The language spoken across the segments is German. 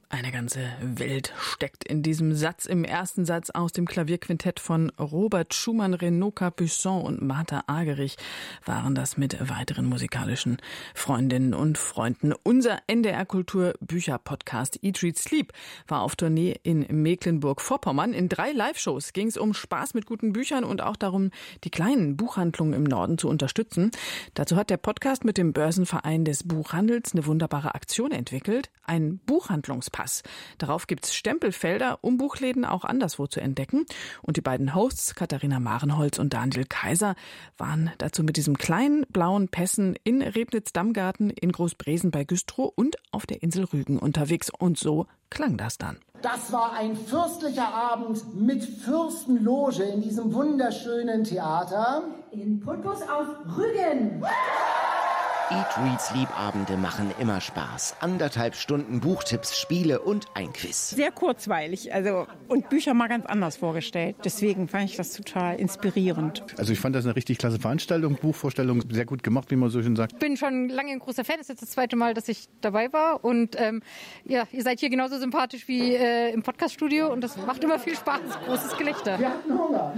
Eine ganze Welt steckt in diesem Satz. Im ersten Satz aus dem Klavierquintett von Robert Schumann, Renaud Capuçon und Martha Argerich waren das mit weiteren musikalischen Freundinnen und Freunden. Unser NDR-Kultur-Bücher-Podcast Eat, Read, Sleep war auf Tournee in Mecklenburg-Vorpommern. In 3 Live-Shows ging es um Spaß mit guten Büchern und auch darum, die kleinen Buchhandlungen im Norden zu unterstützen. Dazu hat der Podcast mit dem Börsenverein des Buchhandels eine wunderbare Aktion entwickelt. Ein Buchhandlungspass. Darauf gibt's Stempelfelder, um Buchläden auch anderswo zu entdecken. Und die beiden Hosts, Katharina Marenholz und Daniel Kaiser, waren dazu mit diesem kleinen blauen Pässen in Rebnitz-Dammgarten, in Großbresen bei Güstrow und auf der Insel Rügen unterwegs. Und so klang das dann. Das war ein fürstlicher Abend mit Fürstenloge in diesem wunderschönen Theater. In Putbus auf Rügen. Eat, Read, Sleep Abende machen immer Spaß. 1,5 Stunden Buchtipps, Spiele und ein Quiz. Sehr kurzweilig, und Bücher mal ganz anders vorgestellt. Deswegen fand ich das total inspirierend. Also ich fand das eine richtig klasse Veranstaltung, Buchvorstellung, sehr gut gemacht, wie man so schön sagt. Ich bin schon lange ein großer Fan, das ist jetzt das 2. Mal, dass ich dabei war. Und ihr seid hier genauso sympathisch wie im Podcaststudio und das macht immer viel Spaß, großes Gelächter. Wir hatten Hunger.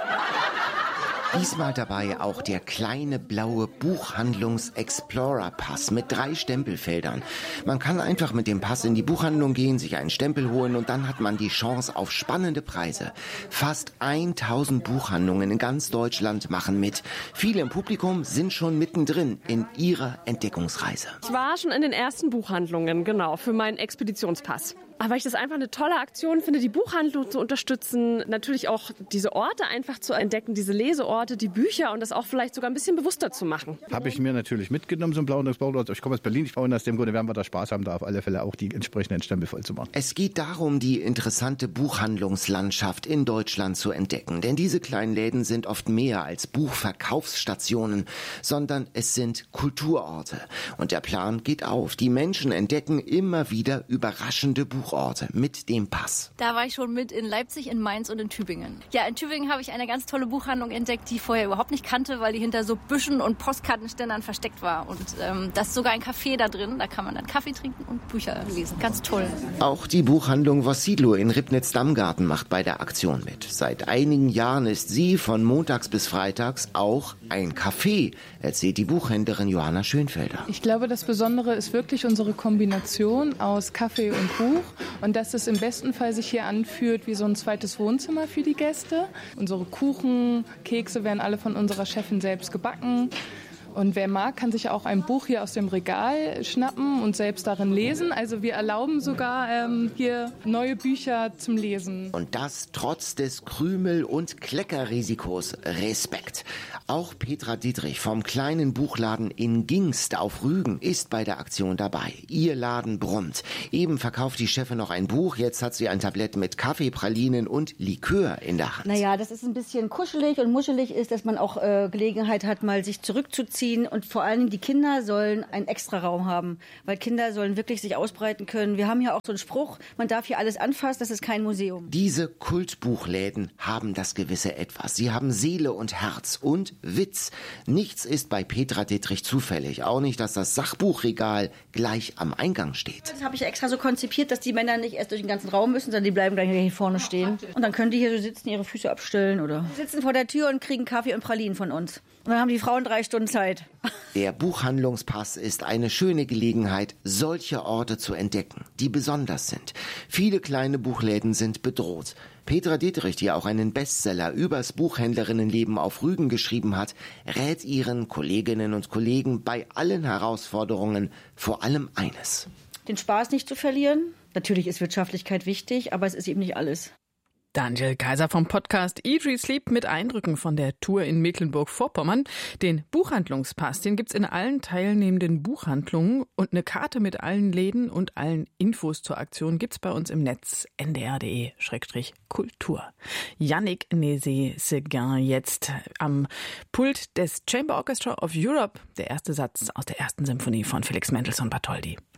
Diesmal dabei auch der kleine blaue Buchhandlungs-Explorer-Pass mit 3 Stempelfeldern. Man kann einfach mit dem Pass in die Buchhandlung gehen, sich einen Stempel holen und dann hat man die Chance auf spannende Preise. Fast 1000 Buchhandlungen in ganz Deutschland machen mit. Viele im Publikum sind schon mittendrin in ihrer Entdeckungsreise. Ich war schon in den ersten Buchhandlungen, genau, für meinen Expeditionspass. Aber ich das einfach eine tolle Aktion finde, die Buchhandlung zu unterstützen, natürlich auch diese Orte einfach zu entdecken, diese Leseorte, die Bücher und das auch vielleicht sogar ein bisschen bewusster zu machen. Habe ich mir natürlich mitgenommen, so ein blauen Explorer. Ich komme aus Berlin, ich baue aus dem Grunde, werden wir da Spaß haben, da auf alle Fälle auch die entsprechenden Stempel voll zu machen. Es geht darum, die interessante Buchhandlungslandschaft in Deutschland zu entdecken. Denn diese kleinen Läden sind oft mehr als Buchverkaufsstationen, sondern es sind Kulturorte. Und der Plan geht auf. Die Menschen entdecken immer wieder überraschende Buchorte mit dem Pass. Da war ich schon mit in Leipzig, in Mainz und in Tübingen. Ja, in Tübingen habe ich eine ganz tolle Buchhandlung entdeckt, die ich vorher überhaupt nicht kannte, weil die hinter so Büschen und Postkartenständern versteckt war. Und das ist sogar ein Café da drin, da kann man dann Kaffee trinken und Bücher lesen. Ganz toll. Auch die Buchhandlung Vossidlo in Ribnitz-Dammgarten macht bei der Aktion mit. Seit einigen Jahren ist sie von montags bis freitags auch ein Café, erzählt die Buchhändlerin Johanna Schönfelder. Ich glaube, das Besondere ist wirklich unsere Kombination aus Kaffee und Buch. Und dass es im besten Fall sich hier anfühlt wie so ein zweites Wohnzimmer für die Gäste. Unsere Kuchen, Kekse werden alle von unserer Chefin selbst gebacken. Und wer mag, kann sich auch ein Buch hier aus dem Regal schnappen und selbst darin lesen. Also wir erlauben sogar hier neue Bücher zum Lesen. Und das trotz des Krümel- und Kleckerrisikos. Respekt. Auch Petra Dietrich vom kleinen Buchladen in Gingst auf Rügen ist bei der Aktion dabei. Ihr Laden brummt. Eben verkauft die Chefin noch ein Buch. Jetzt hat sie ein Tablett mit Kaffee, Pralinen und Likör in der Hand. Naja, dass es ein bisschen kuschelig und muschelig ist, dass man auch Gelegenheit hat, mal sich zurückzuziehen. Und vor allem die Kinder sollen einen Extraraum haben, weil Kinder sollen wirklich sich ausbreiten können. Wir haben hier auch so einen Spruch, man darf hier alles anfassen, das ist kein Museum. Diese Kultbuchläden haben das gewisse Etwas. Sie haben Seele und Herz und Witz. Nichts ist bei Petra Dietrich zufällig. Auch nicht, dass das Sachbuchregal gleich am Eingang steht. Das habe ich extra so konzipiert, dass die Männer nicht erst durch den ganzen Raum müssen, sondern die bleiben gleich hier vorne stehen. Und dann können die hier so sitzen, ihre Füße abstellen oder sitzen vor der Tür und kriegen Kaffee und Pralinen von uns. Und dann haben die Frauen 3 Stunden Zeit. Der Buchhandlungspass ist eine schöne Gelegenheit, solche Orte zu entdecken, die besonders sind. Viele kleine Buchläden sind bedroht. Petra Dietrich, die auch einen Bestseller übers Buchhändlerinnenleben auf Rügen geschrieben hat, rät ihren Kolleginnen und Kollegen bei allen Herausforderungen vor allem eines: Den Spaß nicht zu verlieren. Natürlich ist Wirtschaftlichkeit wichtig, aber es ist eben nicht alles. Daniel Kaiser vom Podcast Eat, Read, Sleep mit Eindrücken von der Tour in Mecklenburg-Vorpommern. Den Buchhandlungspass, den gibt's in allen teilnehmenden Buchhandlungen und eine Karte mit allen Läden und allen Infos zur Aktion gibt's bei uns im Netz ndr.de/kultur. Yannick Nézet-Séguin jetzt am Pult des Chamber Orchestra of Europe, der erste Satz aus der ersten Symphonie von Felix Mendelssohn Bartholdy.